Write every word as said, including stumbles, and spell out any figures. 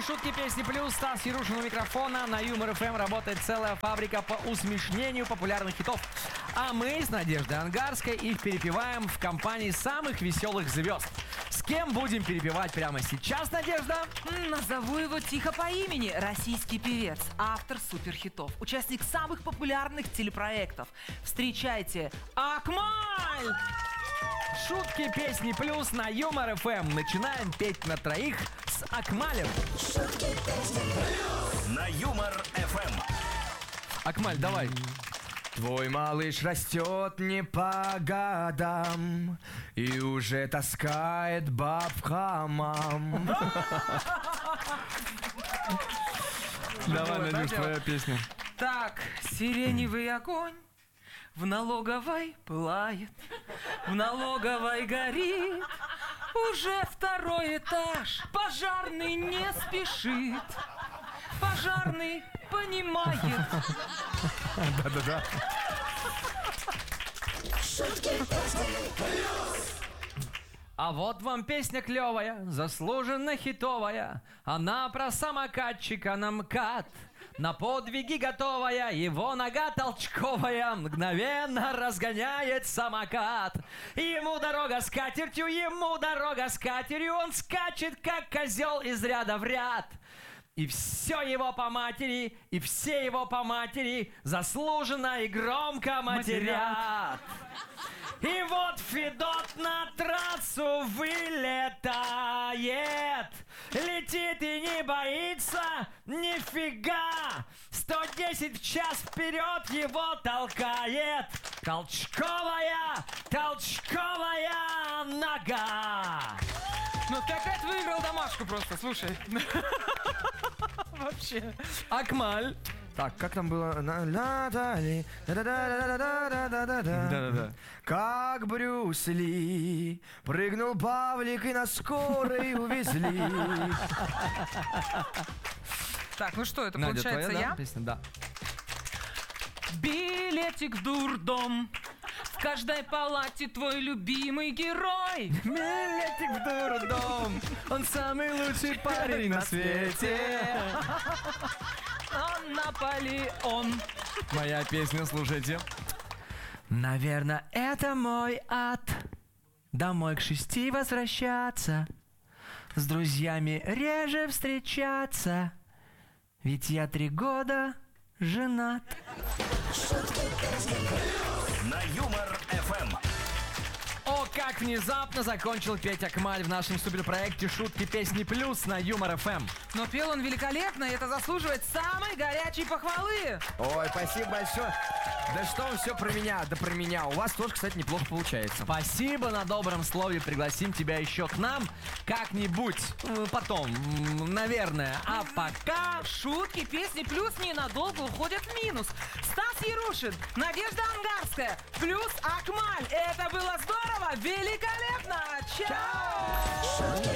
Шутки, песни плюс. Стас Ярушин у микрофона. На Юмор эф эм работает целая фабрика по усмешнению популярных хитов. А мы с Надеждой Ангарской их перепеваем в компании самых веселых звезд. С кем будем перепевать прямо сейчас, Надежда? Назову его тихо по имени. Российский певец, автор суперхитов, участник самых популярных телепроектов. Встречайте, Акмаль! Шутки, песни плюс на Юмор эф эм. Начинаем петь на троих с Акмалем. Шутки, песни плюс. На Юмор эф эм. Акмаль, давай. Твой малыш растет не по годам и уже таскает баб в хамам. Давай, Надюш, твоя песня. Так, сиреневый огонь в налоговой пылает, в налоговой горит уже второй этаж. Пожарный не спешит, пожарный понимает. Да-да-да. Шутки, песни плюс. А вот вам песня клевая, заслуженно хитовая. Она про самокатчика на МКАД. На подвиги готовая, его нога толчковая мгновенно разгоняет самокат. Ему дорога с катертью, ему дорога с катерью. Он скачет, как козел из ряда в ряд. И все его по матери, и все его по матери заслуженно и громко матерят. И вот Федот на трассу вылетает, летит и не боится нифига. сто десять в час вперед его толкает толчковая, толчковая нога. Ну ты опять выиграл домашку просто, слушай. Вообще. Акмаль. Так, как там было? Натали. Да-да-да. Как Брюс Ли прыгнул Павлик и на скорой увезли. Так, ну что, это Надя, получается твоя, я? да, песня? Да. Билетик в дурдом. В каждой палате твой любимый герой. Билетик в дурдом. Он самый лучший парень на свете. Он Наполеон. Моя песня, слушайте. Наверное, это мой ад. Домой к шести возвращаться. С друзьями реже встречаться. Ведь я три года женат. Шутки, песни плюс. На Юмор эф эм. О, как внезапно закончил петь Акмаль в нашем суперпроекте «Шутки, песни плюс» на Юмор эф эм. Но пел он великолепно, и это заслуживает самой горячей похвалы. Ой, спасибо большое. Да что вы все про меня, да про меня. У вас тоже, кстати, неплохо получается. Спасибо на добром слове. Пригласим тебя еще к нам как-нибудь. э, Потом, м, наверное. А пока... Шутки, песни плюс ненадолго уходят в минус. Стас Ярушин, Надежда Ангарская, плюс Акмаль. Это было здорово, великолепно. Чао! Шутки,